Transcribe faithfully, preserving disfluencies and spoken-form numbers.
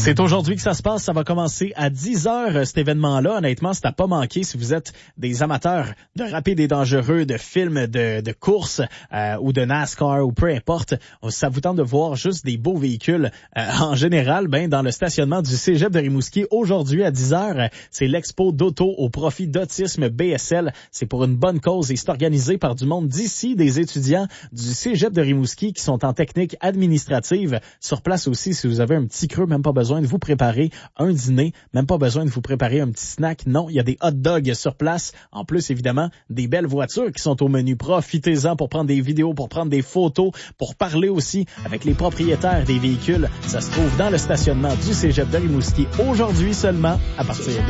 C'est aujourd'hui que ça se passe. Ça va commencer à dix heures, cet événement-là. Honnêtement, c'est à pas manquer si vous êtes des amateurs de rapides et dangereux, de films, de, de courses euh, ou de NASCAR ou peu importe. Ça vous tente de voir juste des beaux véhicules euh, en général. Ben, dans le stationnement du Cégep de Rimouski, aujourd'hui à dix heures, c'est l'expo d'auto au profit d'Autisme B S L. C'est pour une bonne cause et c'est organisé par du monde d'ici, des étudiants du Cégep de Rimouski qui sont en technique administrative. Sur place aussi, si vous avez un petit creux, même pas besoin de vous préparer un dîner, même pas besoin de vous préparer un petit snack. Non, il y a des hot dogs sur place. En plus, évidemment, des belles voitures qui sont au menu. Profitez-en pour prendre des vidéos, pour prendre des photos, pour parler aussi avec les propriétaires des véhicules. Ça se trouve dans le stationnement du Cégep de Rimouski aujourd'hui seulement à partir de